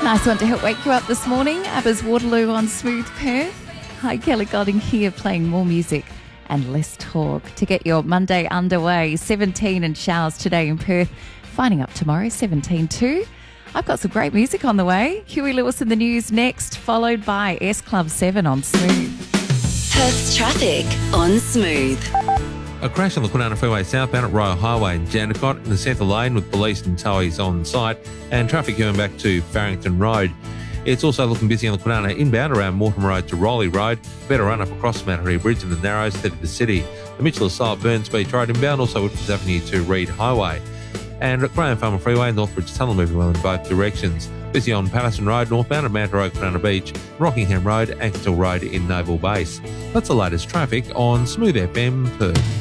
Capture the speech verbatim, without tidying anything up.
Nice one to help wake you up this morning. ABBA's Waterloo on Smooth Perth. Hi, Kelly Godding here, playing more music and less talk to get your Monday underway. seventeen and showers today in Perth. Finding up tomorrow, seventeen too. I've got some great music on the way. Huey Lewis in the news next, followed by S Club seven on Smooth. Perth's traffic on Smooth. A crash on the Kwinana Freeway southbound at Royal Highway in Jandakot in the centre lane with police and towies on site and traffic going back to Farrington Road. It's also looking busy on the Kwinana inbound around Mortimer Road to Rowley Road. Better run up across the Matahari Bridge in the Narrows to the city. The Mitchell Asylum Burns Beach Road inbound, also Woodfords Avenue to Reed Highway. And at Graham Farmer Freeway, Northbridge Tunnel moving well in both directions. Busy on Patterson Road northbound at Manta Road, Kwinana Beach, Rockingham Road, Ankersville Road in Naval Base. That's the latest traffic on Smooth F M Perth.